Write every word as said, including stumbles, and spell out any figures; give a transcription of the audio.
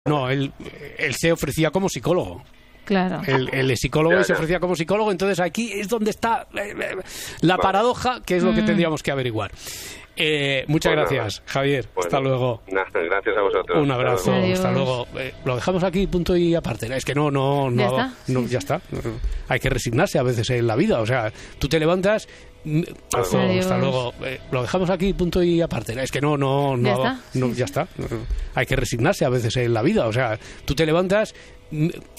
No, él, él se ofrecía como psicólogo. Claro. El, el psicólogo Ya, se ya. ofrecía como psicólogo, entonces aquí es donde está eh, eh, la Vale. paradoja, que es lo que Mm. tendríamos que averiguar. Eh, muchas Pues gracias, Javier. Bueno, Hasta luego. Nada, gracias a vosotros. Un abrazo. Adiós. Hasta luego. Eh, lo dejamos aquí, punto y aparte. Es que no, no, no. ¿Ya está? no, ya está. Hay que resignarse a veces en la vida. O sea, tú te levantas. mm, abrazo, Adiós. hasta luego. Eh, lo dejamos aquí, punto y aparte. Es que no, no, no. ¿Ya está? no, ya está. Hay que resignarse a veces en la vida. O sea, tú te levantas. mm,